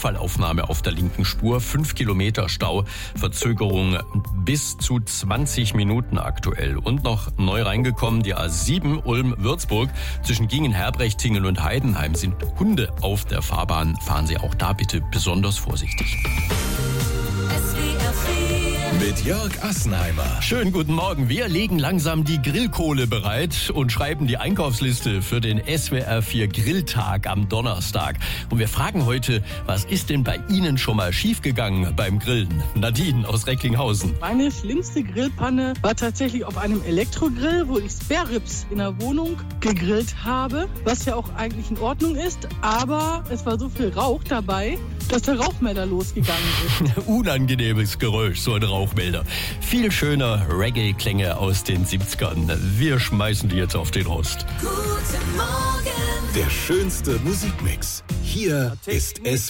Fallaufnahme auf der linken Spur, 5 Kilometer Stau, Verzögerung bis zu 20 Minuten aktuell. Und noch neu reingekommen, die A7 Ulm-Würzburg. Zwischen Gingen-Herbrechtingen und Heidenheim sind Hunde auf der Fahrbahn. Fahren Sie auch da bitte besonders vorsichtig. Mit Jörg Assenheimer. Schönen guten Morgen. Wir legen langsam die Grillkohle bereit und schreiben die Einkaufsliste für den SWR 4 Grilltag am Donnerstag. Und wir fragen heute, was ist denn bei Ihnen schon mal schiefgegangen beim Grillen? Nadine aus Recklinghausen. Meine schlimmste Grillpanne war tatsächlich auf einem Elektrogrill, wo ich Spare Ribs in der Wohnung gegrillt habe, was ja auch eigentlich in Ordnung ist, aber es war so viel Rauch dabei, dass der Rauchmelder losgegangen ist. Unangenehmes Geräusch, so ein Rauchmelder. Viel schöner Reggae-Klänge aus den 70ern. Wir schmeißen die jetzt auf den Rost. Der schönste Musikmix. Hier ist SWR.